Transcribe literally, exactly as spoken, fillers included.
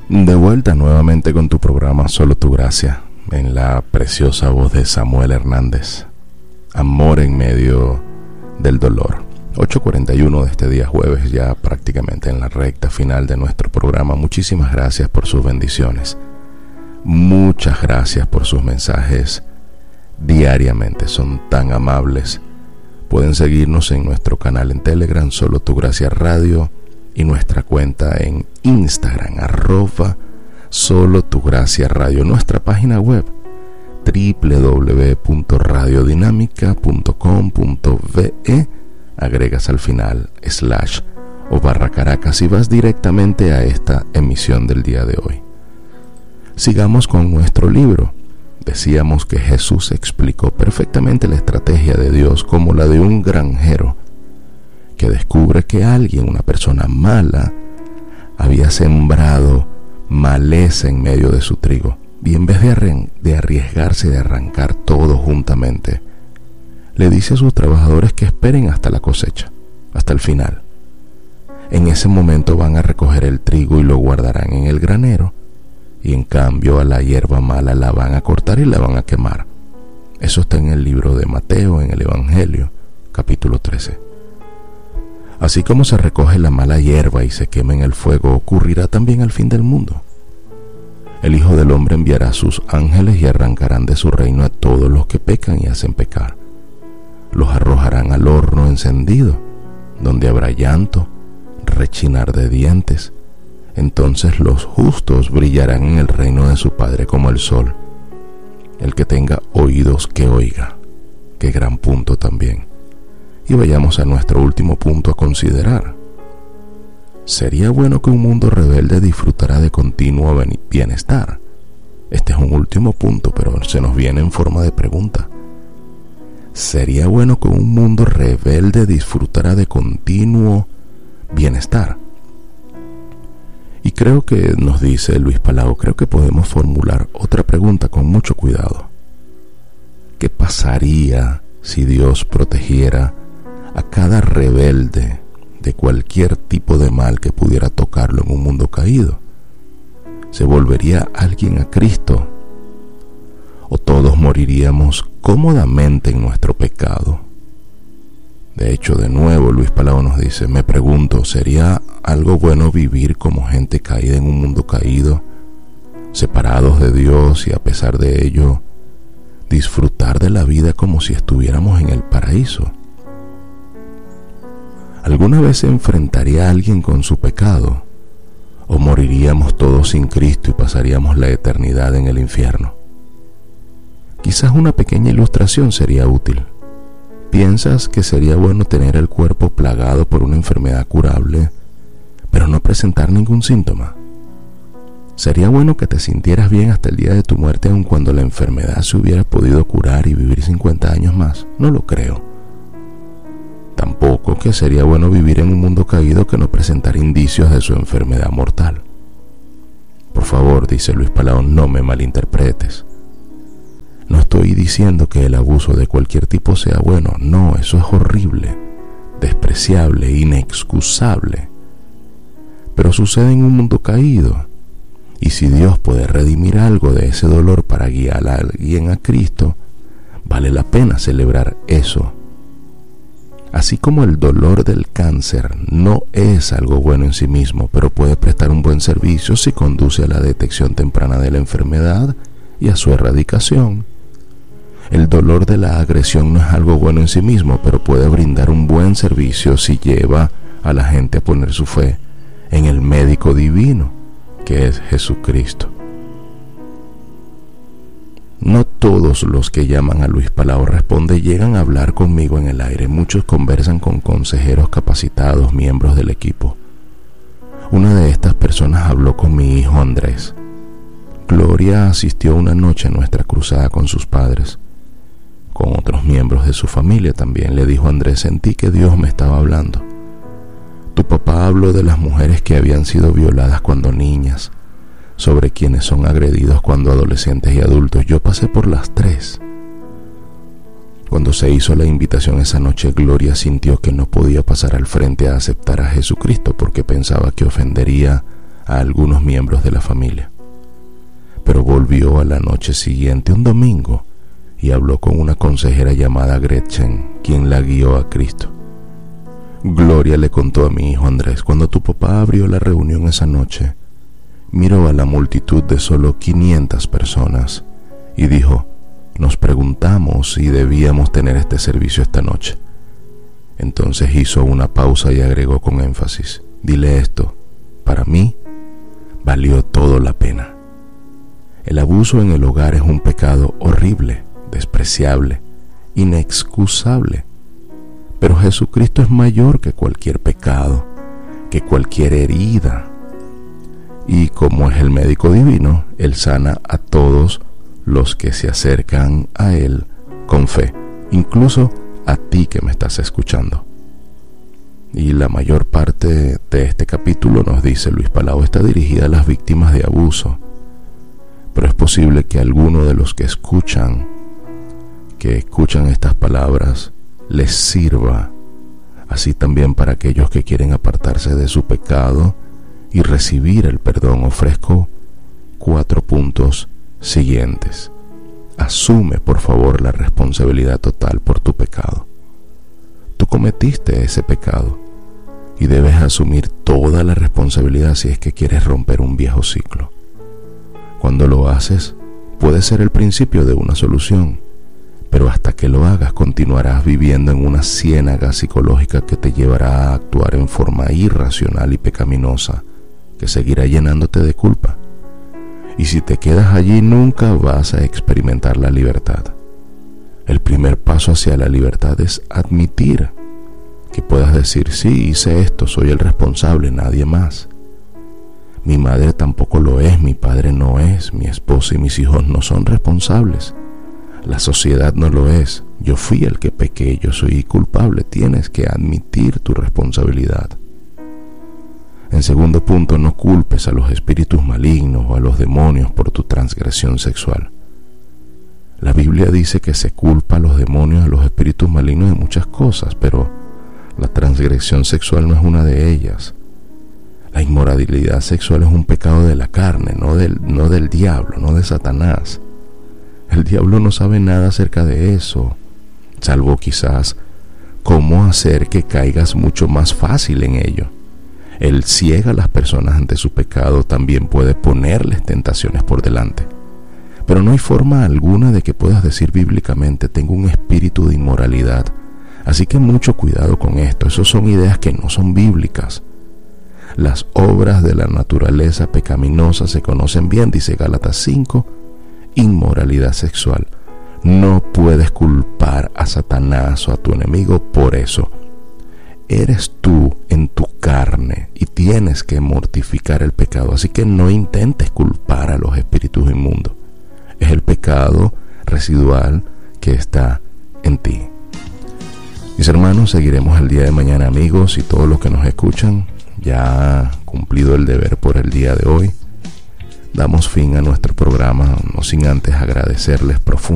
De vuelta nuevamente con tu programa Solo tu Gracia, en la preciosa voz de Samuel Hernández. Amor en medio del dolor. ocho cuarenta y uno de este día jueves, ya prácticamente en la recta final de nuestro programa. Muchísimas gracias por sus bendiciones. Muchas gracias por sus mensajes diariamente, son tan amables. Pueden seguirnos en nuestro canal en Telegram, Solo tu Gracia Radio, y nuestra cuenta en Instagram, arroba Solo tu Gracia Radio. Nuestra página web, doble u doble u doble u punto radio dinámica punto com punto be. Agregas al final slash o barra Caracas y vas directamente a esta emisión del día de hoy. Sigamos con nuestro libro. Decíamos que Jesús explicó perfectamente la estrategia de Dios como la de un granjero que descubre que alguien, una persona mala, había sembrado maleza en medio de su trigo, y en vez de, arren- de arriesgarse de arrancar todo juntamente, le dice a sus trabajadores que esperen hasta la cosecha, hasta el final. En ese momento van a recoger el trigo y lo guardarán en el granero, y en cambio a la hierba mala la van a cortar y la van a quemar. Eso está en el libro de Mateo, en el Evangelio, capítulo trece. Así como se recoge la mala hierba y se quema en el fuego, ocurrirá también al fin del mundo. El Hijo del Hombre enviará a sus ángeles y arrancarán de su reino a todos los que pecan y hacen pecar. Los arrojarán al horno encendido, donde habrá llanto, rechinar de dientes. Entonces los justos brillarán en el reino de su Padre como el sol. El que tenga oídos que oiga. Qué gran punto también. Y vayamos a nuestro último punto a considerar. ¿Sería bueno que un mundo rebelde disfrutara de continuo bienestar? Este es un último punto, pero se nos viene en forma de pregunta. ¿Sería bueno que un mundo rebelde disfrutara de continuo bienestar? Y creo que, nos dice Luis Palau, creo que podemos formular otra pregunta con mucho cuidado. ¿Qué pasaría si Dios protegiera a cada rebelde de cualquier tipo de mal que pudiera tocarlo en un mundo caído? ¿Se volvería alguien a Cristo? ¿O todos moriríamos cómodamente en nuestro pecado? De hecho, de nuevo, Luis Palau nos dice, me pregunto, ¿sería algo bueno vivir como gente caída en un mundo caído, separados de Dios y a pesar de ello, disfrutar de la vida como si estuviéramos en el paraíso? ¿Alguna vez se enfrentaría a alguien con su pecado? ¿O moriríamos todos sin Cristo y pasaríamos la eternidad en el infierno? Quizás una pequeña ilustración sería útil. ¿Piensas que sería bueno tener el cuerpo plagado por una enfermedad curable, pero no presentar ningún síntoma? ¿Sería bueno que te sintieras bien hasta el día de tu muerte aun cuando la enfermedad se hubiera podido curar y vivir cincuenta años más? No lo creo. Tampoco que sería bueno vivir en un mundo caído que no presentara indicios de su enfermedad mortal. Por favor, dice Luis Palau, no me malinterpretes. No estoy diciendo que el abuso de cualquier tipo sea bueno. No, eso es horrible, despreciable, inexcusable. Pero sucede en un mundo caído. Y si Dios puede redimir algo de ese dolor para guiar a alguien a Cristo, vale la pena celebrar eso. Así como el dolor del cáncer no es algo bueno en sí mismo, pero puede prestar un buen servicio si conduce a la detección temprana de la enfermedad y a su erradicación. El dolor de la agresión no es algo bueno en sí mismo, pero puede brindar un buen servicio si lleva a la gente a poner su fe en el médico divino, que es Jesucristo. No todos los que llaman a Luis Palau Responde llegan a hablar conmigo en el aire. Muchos conversan con consejeros capacitados, miembros del equipo. Una de estas personas habló con mi hijo Andrés. Gloria asistió una noche a nuestra cruzada con sus padres. Con otros miembros de su familia también. Le dijo Andrés, sentí que Dios me estaba hablando. Tu papá habló de las mujeres que habían sido violadas cuando niñas, sobre quienes son agredidos cuando adolescentes y adultos. Yo pasé por las tres. Cuando se hizo la invitación esa noche, Gloria sintió que no podía pasar al frente a aceptar a Jesucristo porque pensaba que ofendería a algunos miembros de la familia. Pero volvió a la noche siguiente, un domingo, y habló con una consejera llamada Gretchen, quien la guió a Cristo. Gloria le contó a mi hijo Andrés: cuando tu papá abrió la reunión esa noche, miró a la multitud de solo quinientas personas y dijo: nos preguntamos si debíamos tener este servicio esta noche. Entonces hizo una pausa y agregó con énfasis: dile esto, para mí valió todo la pena. El abuso en el hogar es un pecado horrible, despreciable, inexcusable. Pero Jesucristo es mayor que cualquier pecado, que cualquier herida. Y como es el médico divino, Él sana a todos los que se acercan a Él con fe, incluso a ti que me estás escuchando. Y la mayor parte de este capítulo, nos dice Luis Palau, está dirigida a las víctimas de abuso. Pero es posible que alguno de los que escuchan, que escuchan estas palabras, les sirva, así también para aquellos que quieren apartarse de su pecado y recibir el perdón. Ofrezco cuatro puntos siguientes. Asume, por favor, la responsabilidad total por tu pecado. Tú cometiste ese pecado y debes asumir toda la responsabilidad si es que quieres romper un viejo ciclo. Cuando lo haces, puede ser el principio de una solución, pero hasta que lo hagas continuarás viviendo en una ciénaga psicológica que te llevará a actuar en forma irracional y pecaminosa, que seguirá llenándote de culpa. Y si te quedas allí, nunca vas a experimentar la libertad. El primer paso hacia la libertad es admitir que puedas decir: sí, hice esto, soy el responsable, nadie más. Mi madre tampoco lo es, mi padre no es, mi esposa y mis hijos no son responsables. La sociedad no lo es, yo fui el que pequé, yo soy culpable. Tienes que admitir tu responsabilidad. En segundo punto, no culpes a los espíritus malignos o a los demonios por tu transgresión sexual. La Biblia dice que se culpa a los demonios, a los espíritus malignos de muchas cosas, pero la transgresión sexual no es una de ellas. La inmoralidad sexual es un pecado de la carne, no del, no del diablo, no de Satanás. El diablo no sabe nada acerca de eso, salvo quizás cómo hacer que caigas mucho más fácil en ello. Él ciega a las personas ante su pecado, también puede ponerles tentaciones por delante. Pero no hay forma alguna de que puedas decir bíblicamente: tengo un espíritu de inmoralidad. Así que mucho cuidado con esto, esas son ideas que no son bíblicas. Las obras de la naturaleza pecaminosa se conocen bien, dice Gálatas cinco, inmoralidad sexual. No puedes culpar a Satanás o a tu enemigo por eso. Eres tú en tu carne y tienes que mortificar el pecado, así que no intentes culpar a los espíritus inmundos. Es el pecado residual que está en ti. Mis hermanos, seguiremos el día de mañana, amigos, y todos los que nos escuchan. Ya cumplido el deber por el día de hoy, damos fin a nuestro programa, no sin antes agradecerles profundamente